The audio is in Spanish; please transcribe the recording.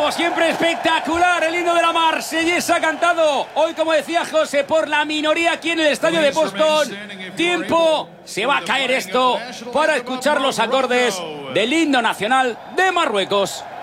Como siempre, espectacular el himno de la Marsellesa cantado hoy, como decía José, por la minoría aquí en el estadio de Boston. Tiempo, se va a caer esto para escuchar los acordes del himno nacional de Marruecos.